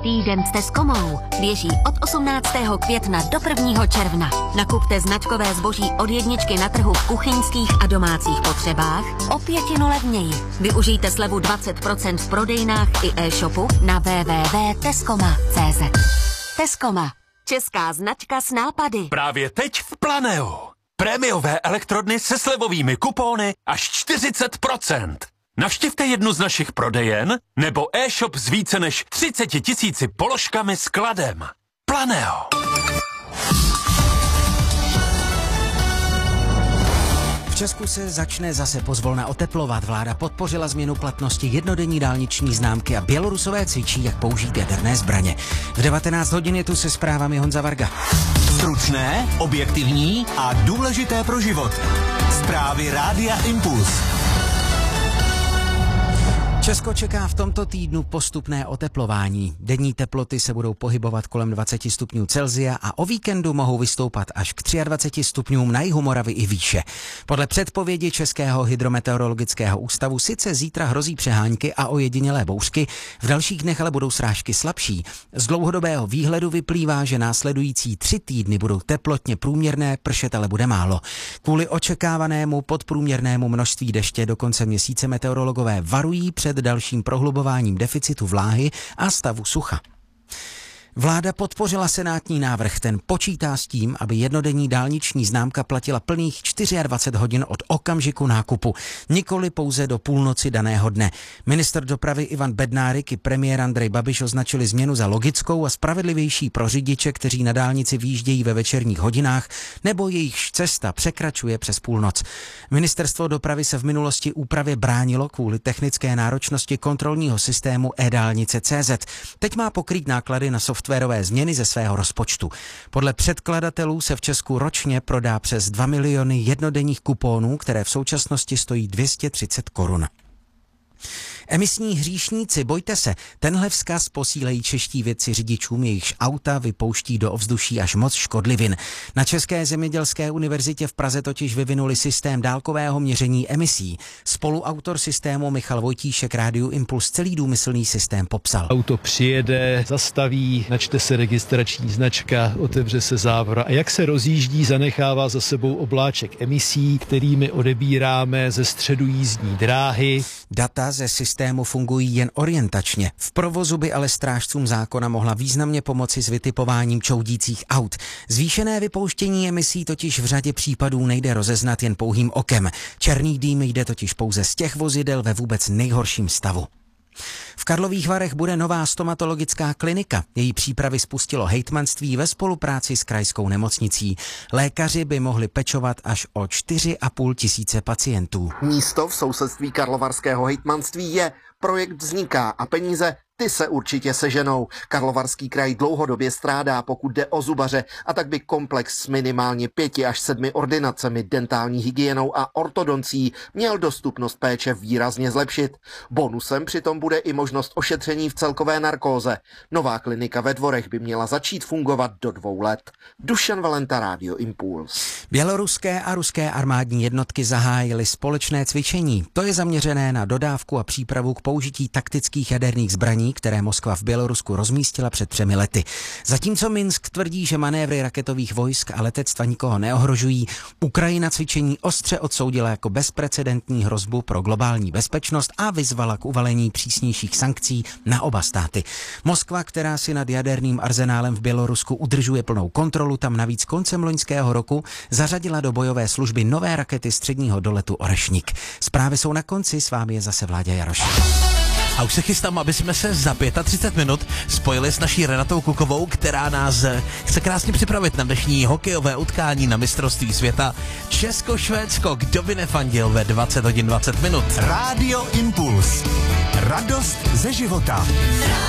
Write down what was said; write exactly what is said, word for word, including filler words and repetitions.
Týden s Tescomou běží od osmnáctého května do prvního června. Nakupte značkové zboží od jedničky na trhu v kuchyňských a domácích potřebách o pětinu levněji. Využijte slevu dvacet procent v prodejnách i e-shopu na w w w tečka tescoma tečka c z. Tescoma. Česká značka s nápady. Právě teď v Planeu. Prémiové elektrodny se slevovými kupóny až čtyřicet procent. Navštivte jednu z našich prodejen nebo e-shop s více než třiceti tisíci položkami s kladem. Planeo. V Česku se začne zase pozvolna oteplovat. Vláda podpořila změnu platnosti jednodenní dálniční známky a Bělorusové cvičí, jak použít jaderné zbraně. V devatenáct hodin je tu se zprávami Honza Varga. Stručné, objektivní a důležité pro život. Zprávy Rádia Impuls. Česko čeká v tomto týdnu postupné oteplování. Denní teploty se budou pohybovat kolem dvacet stupňů Celsia a o víkendu mohou vystoupat až k dvaceti třem stupňům na jihu Moravy i výše. Podle předpovědi Českého hydrometeorologického ústavu sice zítra hrozí přehánky a ojedinělé bouřky, v dalších dnech ale budou srážky slabší. Z dlouhodobého výhledu vyplývá, že následující tři týdny budou teplotně průměrné, pršet ale bude málo. Kvůli očekávanému podprůměrnému množství deště do konce měsíce meteorologové varují před dalším prohlubováním deficitu vláhy a stavu sucha. Vláda podpořila senátní návrh, ten počítá s tím, aby jednodenní dálniční známka platila plných dvacet čtyři hodin od okamžiku nákupu, nikoli pouze do půlnoci daného dne. Ministr dopravy Ivan Bednárik i premiér Andrej Babiš označili změnu za logickou a spravedlivější pro řidiče, kteří na dálnici vyjíždějí ve večerních hodinách nebo jejichž cesta překračuje přes půlnoc. Ministerstvo dopravy se v minulosti úpravě bránilo kvůli technické náročnosti kontrolního systému e-dálnice tečka cé zet. Teď má pokrýt náklady na software softwarové změny ze svého rozpočtu. Podle předkladatelů se v Česku ročně prodá přes dva miliony jednodenních kuponů, které v současnosti stojí dvě stě třicet korun. Emisní hříšníci, bojte se, tenhle vzkaz posílejí čeští vědci řidičům, jejichž auta vypouští do ovzduší až moc škodlivin. Na České zemědělské univerzitě v Praze totiž vyvinuli systém dálkového měření emisí. Spoluautor systému Michal Vojtíšek Rádiu Impuls celý důmyslný systém popsal. Auto přijede, zastaví, načte se registrační značka, otevře se závora a jak se rozjíždí, zanechává za sebou obláček emisí, kterými odebíráme ze středu jízdní dráhy. Data ze systému fungují jen orientačně. V provozu by ale strážcům zákona mohla významně pomoci s vytipováním čoudících aut. Zvýšené vypouštění emisí totiž v řadě případů nejde rozeznat jen pouhým okem. Černý dým jde totiž pouze z těch vozidel ve vůbec nejhorším stavu. V Karlových Varech bude nová stomatologická klinika. Její přípravy spustilo hejtmanství ve spolupráci s krajskou nemocnicí. Lékaři by mohli pečovat až o čtyři a půl tisíce pacientů. Místo v sousedství karlovarského hejtmanství je, projekt vzniká a peníze ty se určitě seženou. Karlovarský kraj dlouhodobě strádá, pokud jde o zubaře, a tak by komplex s minimálně pěti až sedmi ordinacemi, dentální hygienou a ortodoncí měl dostupnost péče výrazně zlepšit. Bonusem přitom bude i možnost ošetření v celkové narkóze. Nová klinika ve Dvorech by měla začít fungovat do dvou let. Dušan Valenta, Rádio Impuls. Běloruské a ruské armádní jednotky zahájily společné cvičení. To je zaměřené na dodávku a přípravu k použití taktických jaderných zbraní, které Moskva v Bělorusku rozmístila před třemi lety. Zatímco Minsk tvrdí, že manévry raketových vojsk a letectva nikoho neohrožují, Ukrajina cvičení ostře odsoudila jako bezprecedentní hrozbu pro globální bezpečnost a vyzvala k uvalení přísnějších sankcí na oba státy. Moskva, která si nad jaderným arzenálem v Bělorusku udržuje plnou kontrolu, tam navíc koncem loňského roku zařadila do bojové služby nové rakety středního doletu Orešnik. Zprávy jsou na konci, s vámi je zase Vláďa Jaroš. A už se chystám, aby jsme se za třicet pět minut spojili s naší Renatou Kukovou, která nás chce krásně připravit na dnešní hokejové utkání na mistrovství světa Česko-Švédsko. Kdo by nefandil ve dvacet hodin dvacet minut? Rádio Impuls. Radost ze života.